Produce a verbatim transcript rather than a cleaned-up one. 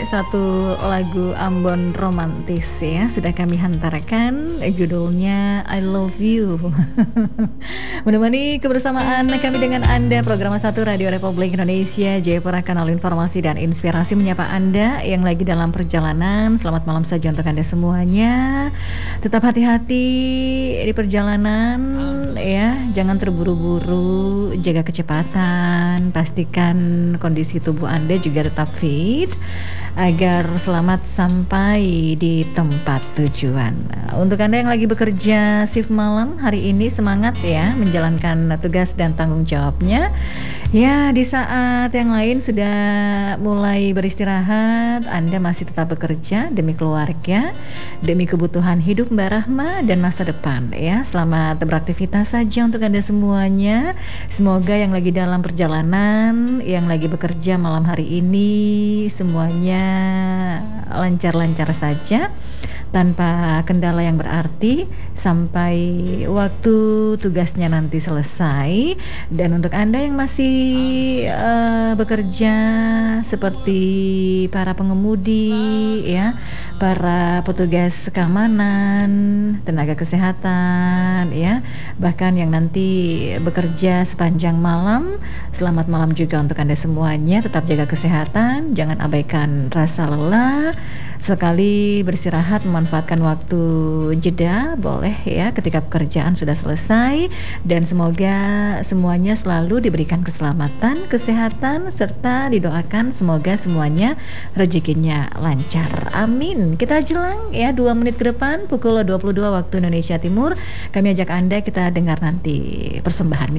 satu lagu Ambon romantis ya, sudah kami hantarkan, judulnya I Love You. Menemani kebersamaan kami dengan Anda, program satu Radio Republik Indonesia Jayapura, kanal informasi dan inspirasi, menyapa Anda yang lagi dalam perjalanan. Selamat malam saja untuk Anda semuanya. Tetap hati-hati di perjalanan ya, jangan terburu-buru, jaga kecepatan, pastikan kondisi tubuh Anda juga tetap fit agar selamat sampai di tempat tujuan. Untuk Anda yang lagi bekerja shift malam hari ini, semangat ya menjalankan tugas dan tanggung jawabnya. Ya, di saat yang lain sudah mulai beristirahat, Anda masih tetap bekerja demi keluarga, demi kebutuhan hidup Mbak Rahma dan masa depan ya. Selamat beraktivitas saja untuk Anda semuanya. Semoga yang lagi dalam perjalanan, yang lagi bekerja malam hari ini, semuanya lancar-lancar saja, tanpa kendala yang berarti sampai waktu tugasnya nanti selesai. Dan untuk Anda yang masih uh, bekerja seperti para pengemudi ya, para petugas keamanan, tenaga kesehatan ya, bahkan yang nanti bekerja sepanjang malam, selamat malam juga untuk Anda semuanya. Tetap jaga kesehatan, jangan abaikan rasa lelah. Sekali beristirahat, memanfaatkan waktu jeda boleh ya ketika pekerjaan sudah selesai. Dan semoga semuanya selalu diberikan keselamatan, kesehatan, serta didoakan semoga semuanya rezekinya lancar. Amin. Kita jelang ya dua menit ke depan pukul dua puluh dua waktu Indonesia Timur. Kami ajak Anda kita dengar nanti persembahan